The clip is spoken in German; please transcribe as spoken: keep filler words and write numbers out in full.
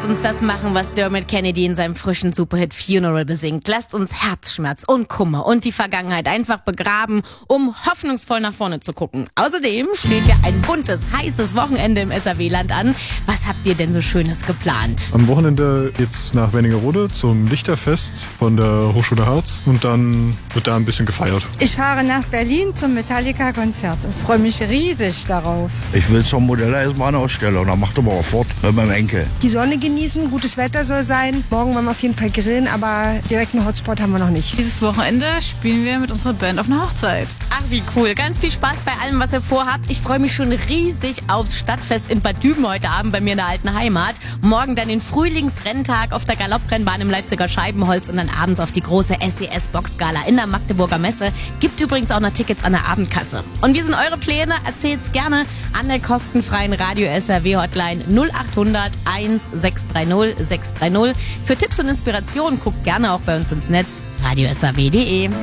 uns das machen, was Dermot Kennedy in seinem frischen Superhit Funeral besingt. Lasst uns Herzschmerz und Kummer und die Vergangenheit einfach begraben, um hoffnungsvoll nach vorne zu gucken. Außerdem steht ja ein buntes, heißes Wochenende im S R W-Land an. Was habt ihr denn so Schönes geplant? Am Wochenende geht's nach Wernigerode zum Lichterfest von der Hochschule Harz und dann wird da ein bisschen gefeiert. Ich fahre nach Berlin zum Metallica-Konzert und freue mich riesig darauf. Ich will zur Modelleisenbahnausstellung, da macht aber auch fort mit meinem Enkel. Die Sonne genießen, gutes Wetter soll sein. Morgen wollen wir auf jeden Fall grillen, aber direkt einen Hotspot haben wir noch nicht. Dieses Wochenende spielen wir mit unserer Band auf einer Hochzeit. Ach, wie cool. Ganz viel Spaß bei allem, was ihr vorhabt. Ich freue mich schon riesig aufs Stadtfest in Bad Düben heute Abend bei mir in der alten Heimat. Morgen dann den Frühlingsrenntag auf der Galopprennbahn im Leipziger Scheibenholz und dann abends auf die große S E S-Boxgala in der Magdeburger Messe. Gibt übrigens auch noch Tickets an der Abendkasse. Und wie sind eure Pläne? Erzählt's gerne an der kostenfreien Radio S R W Hotline null acht hundert eins sechs drei null sechs drei null. Für Tipps und Inspirationen guckt gerne auch bei uns ins Netz radio s r w punkt d e.